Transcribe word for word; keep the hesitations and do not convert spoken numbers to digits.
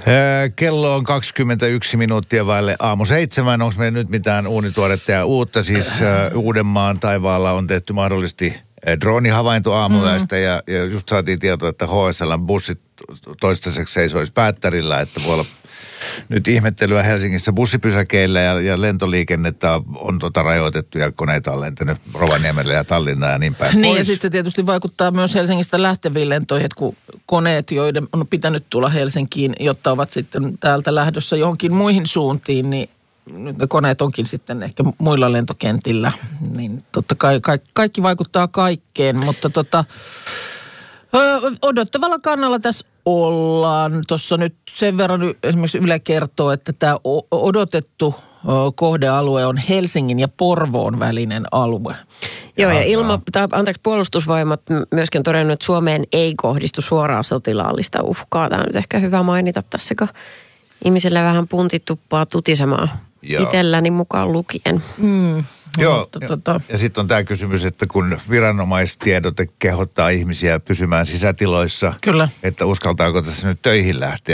Kello on kaksikymmentäyksi minuuttia vaille aamu seitsemän. Onko meillä nyt mitään uunituoretta ja uutta? Siis Uudenmaan taivaalla on tehty mahdollisesti droonihavainto aamuyöstä mm. ja, ja just saatiin tietoa, että H S L:n bussit toistaiseksi seisoisi päättärillä, että voi olla nyt ihmettelyä Helsingissä bussipysäkeillä ja, ja lentoliikennettä on tota rajoitettu ja koneita on lentänyt Rovaniemelle ja Tallinnaan ja niin päin Niin pois. Ja sitten se tietysti vaikuttaa myös Helsingistä lähteviin lentoihin, että kun koneet, joiden on pitänyt tulla Helsinkiin, jotta ovat sitten täältä lähdössä johonkin muihin suuntiin, niin nyt ne koneet onkin sitten ehkä muilla lentokentillä. Niin totta kai kaikki, kaikki vaikuttaa kaikkeen, mutta tota, odottavalla kannalla tässä ollaan. Tuossa nyt sen verran esimerkiksi Yle kertoo, että tämä odotettu kohdealue on Helsingin ja Porvoon välinen alue. Joo, ja ilma, tai, anteeksi, puolustusvoimat myöskin on todennut, että Suomeen ei kohdistu suoraa sotilaallista uhkaa. Tämä on nyt ehkä hyvä mainita tässä, kun ihmisellä vähän puntit tuppaa tutisemaan. Joo. Itselläni mukaan lukien. Mm. Joo, mutta, ja, tota... ja sitten on tämä kysymys, että kun viranomaistiedote kehottaa ihmisiä pysymään sisätiloissa, Kyllä. että uskaltaako tässä nyt töihin lähteä.